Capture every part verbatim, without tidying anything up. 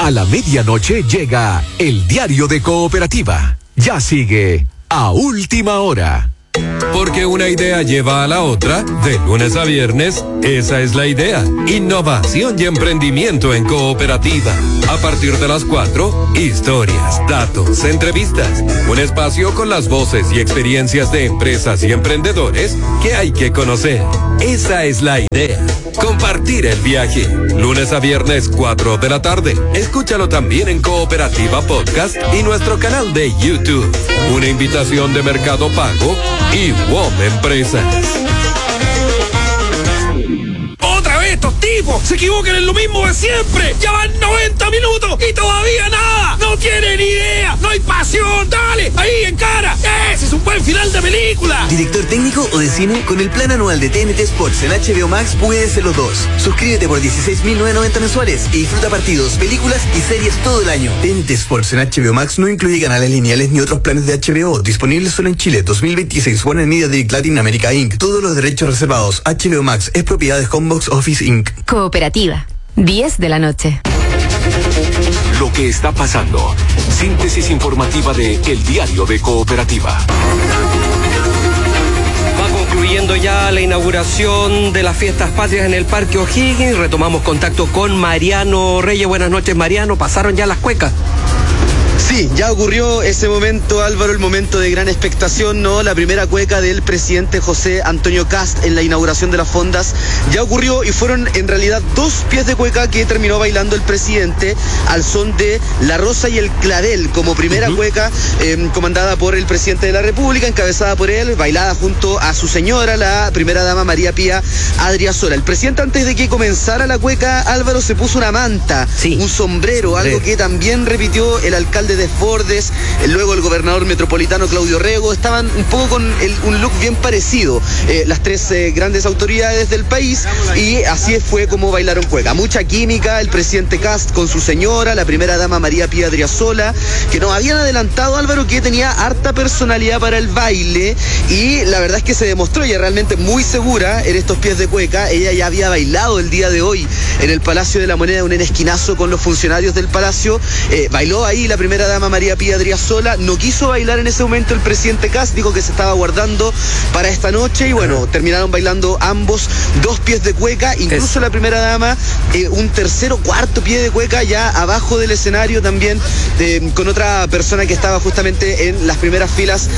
A la medianoche llega el diario de Cooperativa. Ya sigue a última hora. Porque una idea lleva a la otra, de lunes a viernes, esa es la idea. Innovación y emprendimiento en Cooperativa. A partir de las cuatro, historias, datos, entrevistas. Un espacio con las voces y experiencias de empresas y emprendedores que hay que conocer. Esa es la idea. Compartir el viaje. Lunes a viernes, cuatro de la tarde. Escúchalo también en Cooperativa Podcast y nuestro canal de YouTube. Una invitación de Mercado Pago y W O M Empresas. ¡Otra vez estos tipos! ¡Se equivocan en lo mismo de siempre! ¡Ya van noventa minutos y todavía nada! ¡No tienen idea! ¡No hay pasión! ¡Dale! ¡Ahí, en cara! ¡Ese es un buen final de película! ¿Director técnico o de cine? Con el plan anual de T N T Sports en H B O Max puedes ser los dos. Suscríbete por dieciséis mil novecientos noventa mensuales y disfruta partidos, películas y series todo el año. T N T Sports en H B O Max no incluye canales lineales ni otros planes de H B O. Disponibles solo en Chile. dos mil veintiséis. Warner Media Direct Latin America Incorporated. Todos los derechos reservados. H B O Max es propiedad de Homebox Office Incorporated. Cooperativa. diez de la noche. Lo que está pasando. Síntesis informativa de El Diario de Cooperativa. Va concluyendo ya la inauguración de las fiestas patrias en el Parque O'Higgins. Retomamos contacto con Mariano Reyes. Buenas noches, Mariano. ¿Pasaron ya las cuecas? Sí, ya ocurrió ese momento, Álvaro, el momento de gran expectación, ¿no? La primera cueca del presidente José Antonio Kast en la inauguración de las fondas ya ocurrió y fueron en realidad dos pies de cueca que terminó bailando el presidente al son de La Rosa y el Clavel, como primera uh-huh. cueca eh, comandada por el presidente de la República, encabezada por él, bailada junto a su señora, la primera dama María Pía Adriasola. El presidente, antes de que comenzara la cueca, Álvaro, se puso una manta, sí. un sombrero, algo sí. que también repitió el alcalde de Desbordes, luego el gobernador metropolitano Claudio Rego. Estaban un poco con el, un look bien parecido, eh, las tres eh, grandes autoridades del país, y así fue como bailaron cueca. Mucha química, el presidente Kast con su señora, la primera dama María Pía Adriasola, que nos habían adelantado, Álvaro, que tenía harta personalidad para el baile, y la verdad es que se demostró ella realmente muy segura en estos pies de cueca. Ella ya había bailado el día de hoy en el Palacio de la Moneda, un esquinazo con los funcionarios del Palacio, eh, bailó ahí la primera dama María Pía Adriasola. No quiso bailar en ese momento el presidente Kast, dijo que se estaba guardando para esta noche, y bueno, terminaron bailando ambos dos pies de cueca, incluso es. la primera dama eh, un tercero, cuarto pie de cueca ya abajo del escenario también, eh, con otra persona que estaba justamente en las primeras filas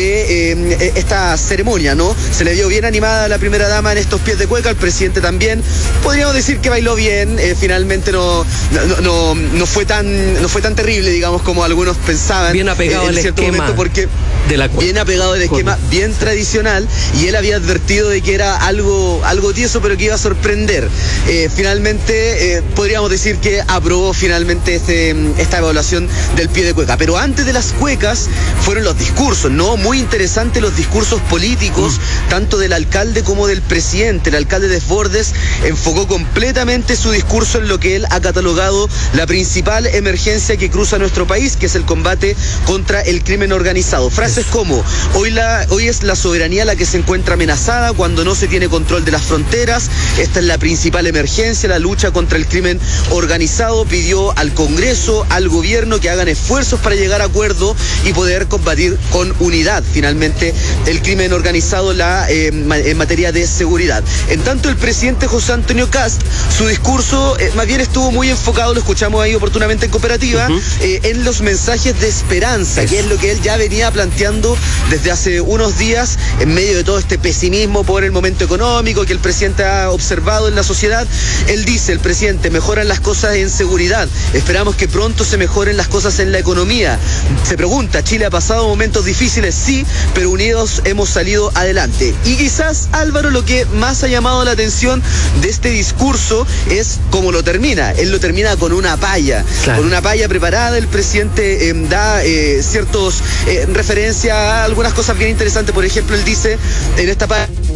de eh, esta ceremonia, ¿no? Se le vio bien animada a la primera dama en estos pies de cueca, el presidente también, podríamos decir que bailó bien, eh, finalmente no, no, no, no fue tan, no fue tan terrible, digamos, como algunos pensaban. Bien apegado eh, en al cierto esquema momento, porque de la bien apegado al esquema, bien tradicional, y él había advertido de que era algo, algo tieso, pero que iba a sorprender. Eh, finalmente, eh, podríamos decir que aprobó finalmente este, esta evaluación del pie de cueca. Pero antes de las cuecas fueron los discursos, ¿no? Muy interesantes los discursos políticos, mm. tanto del alcalde como del presidente. El alcalde de Desbordes enfocó completamente su discurso en lo que él ha catalogado la principal emergencia que cruza nuestro país, que es el combate contra el crimen organizado. Frases como: hoy, la, hoy es la soberanía la que se encuentra amenazada cuando no se tiene control de las fronteras. Esta es la principal emergencia, la lucha contra el crimen organizado. Pidió al Congreso, al gobierno, que hagan esfuerzos para llegar a acuerdo y poder combatir con unidad finalmente el crimen organizado la, eh, en materia de seguridad. En tanto, el presidente José Antonio Kast, su discurso eh, más bien estuvo muy enfocado, lo escuchamos ahí oportunamente en Cooperativa, uh-huh. eh, en los mensajes de esperanza, que es lo que él ya venía planteando desde hace unos días, en medio de todo este pesimismo por el momento económico que el presidente ha observado en la sociedad. Él dice, el presidente, mejoran las cosas en seguridad, esperamos que pronto se mejoren las cosas en la economía. Se pregunta, ¿Chile ha pasado momentos difíciles? Sí, pero unidos hemos salido adelante. Y quizás, Álvaro, lo que más ha llamado la atención de este discurso es cómo lo termina. Él lo termina con una palla, claro. con una palla preparada. El presidente eh, da eh, ciertos eh, referencia a algunas cosas bien interesantes. Por ejemplo, él dice en esta palla: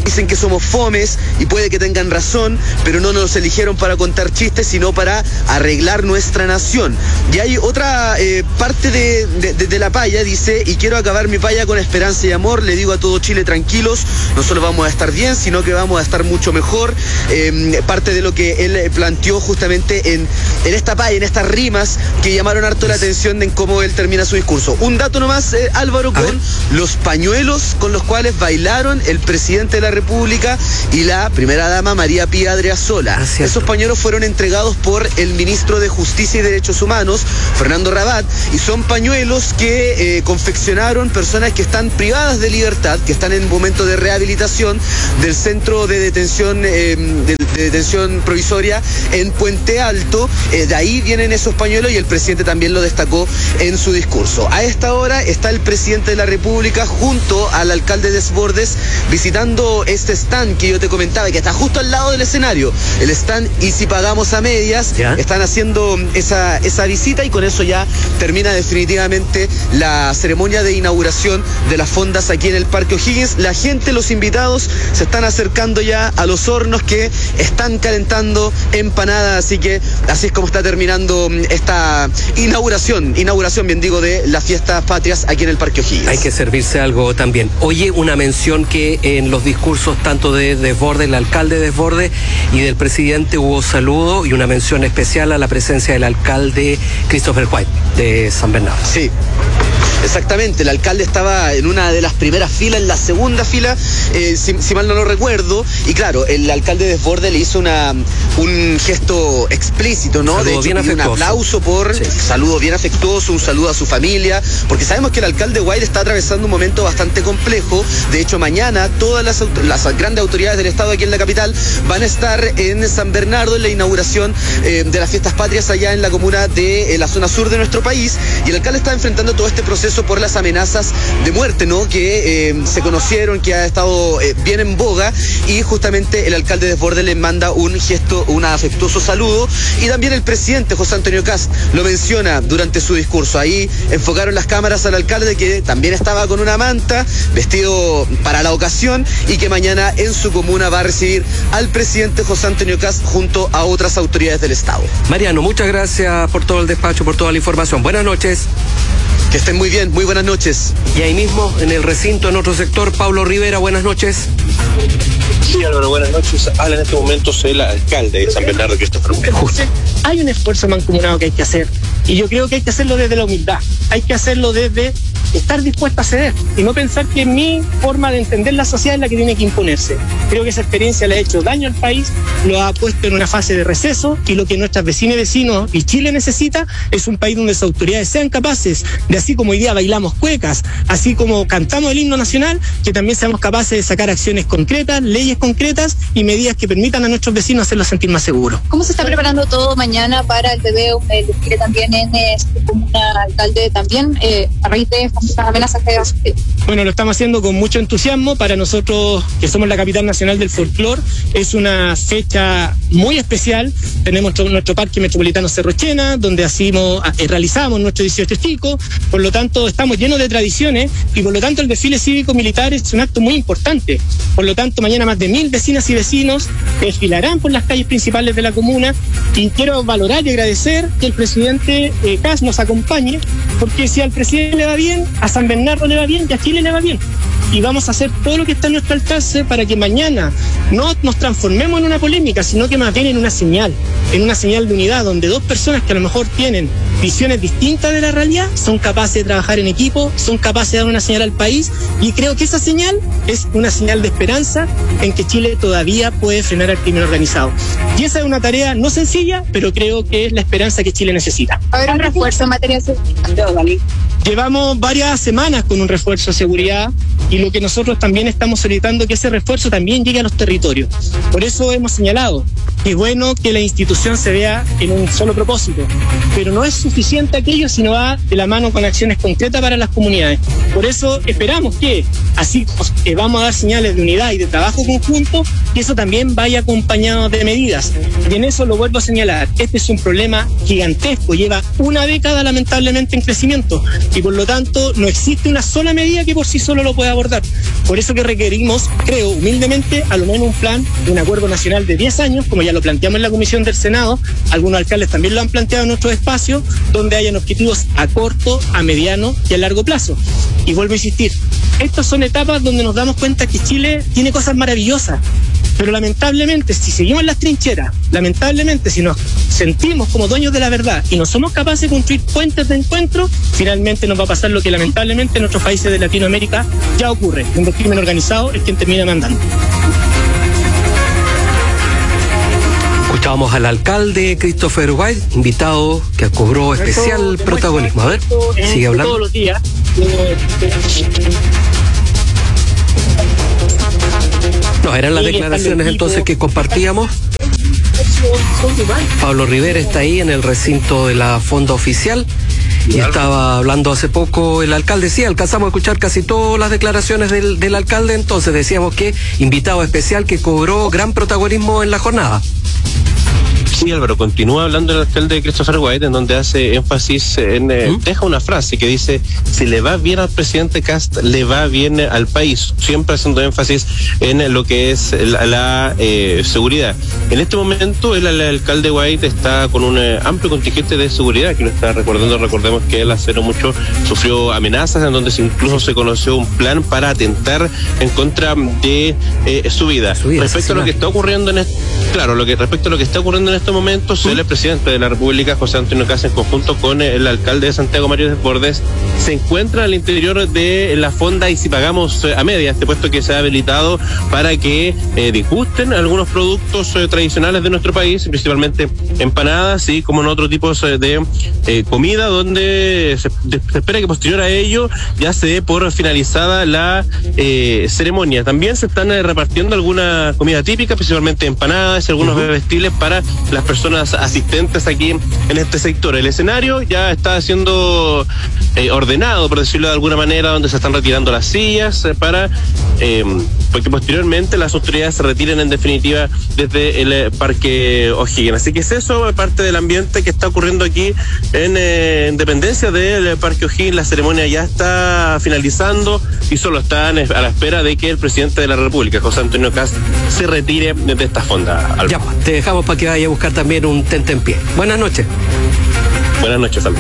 dicen que somos fomes y puede que tengan razón, pero no nos eligieron para contar chistes, sino para arreglar nuestra nación. Y hay otra eh, parte de, de, de la paya, dice, y quiero acabar mi paya con esperanza y amor, le digo a todo Chile, tranquilos, no solo vamos a estar bien, sino que vamos a estar mucho mejor. Eh, parte de lo que él planteó justamente en, en esta paya, en estas rimas que llamaron harto la atención en cómo él termina su discurso. Un dato nomás, eh, Álvaro, con los pañuelos con los cuales bailaron el presidente de la República y la primera dama María Pía Adriasola. Ah, esos pañuelos fueron entregados por el ministro de Justicia y Derechos Humanos, Fernando Rabat, y son pañuelos que eh, confeccionaron personas que están privadas de libertad, que están en momento de rehabilitación del centro de detención eh, de, de detención provisoria en Puente Alto. Eh, de ahí vienen esos pañuelos y el presidente también lo destacó en su discurso. A esta hora está el presidente de la República junto al alcalde Desbordes visitando este stand que yo te comentaba, que está justo al lado del escenario, el stand Y si pagamos a medias. ¿Ya? Están haciendo esa, esa visita y con eso ya termina definitivamente la ceremonia de inauguración de las fondas aquí en el Parque O'Higgins. La gente, los invitados, se están acercando ya a los hornos que están calentando empanadas, así que así es como está terminando esta inauguración, inauguración bien digo, de las fiestas patrias aquí en el Parque O'Higgins. Hay que servirse algo también. Oye, una mención que en los discursos tanto de Desbordes, el alcalde Desbordes, y del presidente hubo saludo y una mención especial a la presencia del alcalde Christopher White de San Bernardo. Sí. Exactamente, el alcalde estaba en una de las primeras filas, en la segunda fila, eh, si, si mal no lo recuerdo, y claro, el alcalde Desbordes le hizo una, un gesto explícito, ¿no? Saludo de hecho, un aplauso por, sí. saludo bien afectuoso, un saludo a su familia, porque sabemos que el alcalde White está atravesando un momento bastante complejo. De hecho, mañana todas las, las grandes autoridades del Estado aquí en la capital van a estar en San Bernardo en la inauguración eh, de las fiestas patrias allá en la comuna de eh, la zona sur de nuestro país, y el alcalde está enfrentando todo este proceso por las amenazas de muerte, ¿no? Que eh, se conocieron, que ha estado eh, bien en boga, y justamente el alcalde Desbordes le manda un gesto, un afectuoso saludo, y también el presidente José Antonio Kast lo menciona durante su discurso. Ahí enfocaron las cámaras al alcalde, que también estaba con una manta, vestido para la ocasión, y que mañana en su comuna va a recibir al presidente José Antonio Kast junto a otras autoridades del Estado. Mariano, muchas gracias por todo el despacho, por toda la información. Buenas noches. Que estén muy bien, muy buenas noches. Y ahí mismo, en el recinto, en otro sector, Pablo Rivera, buenas noches. Sí, Álvaro, buenas noches. Habla en este momento el alcalde de San Bernardo, Christopher White. Justo. Hay un esfuerzo mancomunado que hay que hacer, y yo creo que hay que hacerlo desde la humildad, hay que hacerlo desde estar dispuesto a ceder y no pensar que mi forma de entender la sociedad es la que tiene que imponerse. Creo que esa experiencia le ha hecho daño al país, lo ha puesto en una fase de receso, y lo que nuestras vecinas y vecinos y Chile necesita es un país donde las autoridades sean capaces de, así como hoy día bailamos cuecas, así como cantamos el himno nacional, que también seamos capaces de sacar acciones concretas, leyes concretas y medidas que permitan a nuestros vecinos hacerlos sentir más seguros. ¿Cómo se está preparando todo mañana para el Tedeo? El desfile también en este comuna, alcalde también, eh, a raíz de estas amenazas que... Bueno, lo estamos haciendo con mucho entusiasmo. Para nosotros, que somos la capital nacional del folclor, es una fecha muy especial. Tenemos nuestro, nuestro parque metropolitano Cerro Chena, donde hacimos, eh, realizamos nuestro dieciocho Chico. Por lo tanto, estamos llenos de tradiciones, y por lo tanto el desfile cívico-militar es un acto muy importante. Por lo tanto, mañana más de mil vecinas y vecinos desfilarán por las calles principales de la comuna, y quiero valorar y agradecer que el presidente eh, Kast nos acompañe, porque si al presidente le va bien, a San Bernardo le va bien y a Chile le va bien. Y vamos a hacer todo lo que está a nuestro alcance para que mañana no nos transformemos en una polémica, sino que más bien en una señal, en una señal de unidad, donde dos personas que a lo mejor tienen visiones distintas de la realidad son capaces de trabajar en equipo, son capaces de dar una señal al país, y creo que esa señal es una señal de esperanza en que Chile todavía puede frenar al crimen organizado. Y esa es una tarea no sencilla, pero creo que es la esperanza que Chile necesita. ¿Va a haber un refuerzo en materia de seguridad? Llevamos varias semanas con un refuerzo de seguridad, y lo que nosotros también estamos solicitando es que ese refuerzo también llegue a los territorios. Por eso hemos señalado Qué bueno que la institución se vea en un solo propósito, pero no es suficiente aquello si no va de la mano con acciones concretas para las comunidades. Por eso esperamos que, así eh, vamos a dar señales de unidad y de trabajo conjunto, que eso también vaya acompañado de medidas. Y en eso lo vuelvo a señalar, este es un problema gigantesco, lleva una década lamentablemente en crecimiento y por lo tanto no existe una sola medida que por sí solo lo pueda abordar. Por eso que requerimos, creo humildemente, a lo menos un plan, un acuerdo nacional de diez años, como ya lo planteamos en la Comisión del Senado, algunos alcaldes también lo han planteado en nuestros espacios, donde hayan objetivos a corto, a mediano y a largo plazo. Y vuelvo a insistir, estas son etapas donde nos damos cuenta que Chile tiene cosas maravillosas, pero lamentablemente si seguimos en las trincheras, lamentablemente si nos sentimos como dueños de la verdad y no somos capaces de construir puentes de encuentro, finalmente nos va a pasar lo que lamentablemente en otros países de Latinoamérica ya ocurre, donde el crimen organizado es quien termina mandando. Escuchábamos al alcalde Christopher White, invitado que cobró especial protagonismo. A ver, sigue hablando. Todos los días. No, eran las declaraciones entonces que compartíamos. Pablo Rivera está ahí en el recinto de la Fonda Oficial y estaba hablando hace poco el alcalde. Sí, alcanzamos a escuchar casi todas las declaraciones del, del alcalde, entonces decíamos que invitado especial que cobró gran protagonismo en la jornada. Sí, Álvaro, continúa hablando el alcalde Christopher White, en donde hace énfasis en, eh, ¿Mm? deja una frase que dice, si le va bien al presidente Kast, le va bien al país, siempre haciendo énfasis en lo que es la, la eh, seguridad. En este momento, el, el alcalde White está con un eh, amplio contingente de seguridad, que lo está recordando, recordemos que él hace no mucho sufrió amenazas, en donde incluso se conoció un plan para atentar en contra de eh, su vida. Su vida respecto a lo que está ocurriendo en este, claro, lo que respecto a lo que está ocurriendo en este momento, ¿Mm? el presidente de la República, José Antonio Kast, en conjunto con el alcalde de Santiago, Mario Desbordes, se encuentra al interior de la fonda y si pagamos a media, este puesto que se ha habilitado para que eh, disgusten algunos productos eh, tradicionales de nuestro país, principalmente empanadas y como en otros tipos de eh, comida, donde se, de, se espera que posterior a ello ya se dé por finalizada la eh, ceremonia. También se están eh, repartiendo alguna comida típica, principalmente empanadas y algunos uh-huh. bebestibles para las personas asistentes aquí en este sector. El escenario ya está siendo eh, ordenado, por decirlo de alguna manera, donde se están retirando las sillas eh, para eh, porque posteriormente las autoridades se retiren en definitiva desde el eh, Parque O'Higgins. Así que es eso, parte del ambiente que está ocurriendo aquí en, eh, en dependencia del Parque O'Higgins. La ceremonia ya está finalizando y solo están a la espera de que el presidente de la República, José Antonio Kast, se retire de esta fonda. Ya, te dejamos para que vaya a buscar también un tentempié. Buenas noches. Buenas noches, Álvaro.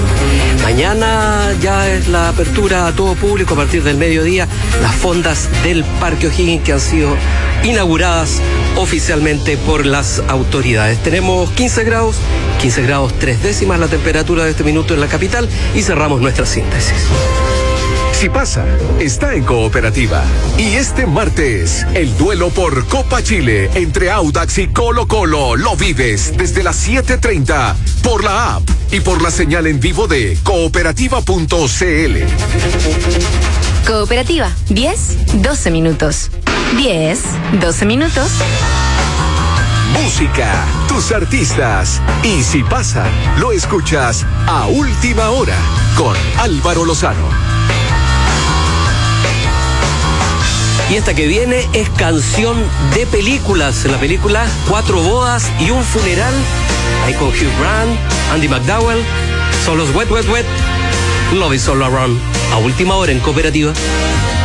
Mañana ya es la apertura a todo público a partir del mediodía, las fondas del Parque O'Higgins que han sido inauguradas oficialmente por las autoridades. Tenemos quince grados, quince grados tres décimas la temperatura de este minuto en la capital y cerramos nuestra síntesis. Si pasa, está en Cooperativa. Y este martes, el duelo por Copa Chile entre Audax y Colo Colo lo vives desde las siete treinta por la app y por la señal en vivo de cooperativa punto c l. Cooperativa, diez, doce minutos. diez, doce minutos. Música, tus artistas. Y si pasa, lo escuchas a última hora con Álvaro Lozano. Y esta que viene es canción de películas. La película Cuatro bodas y un funeral. Ahí con Hugh Grant, Andy McDowell. Son los Wet, Wet, Wet. Love is all around. A última hora en Cooperativa.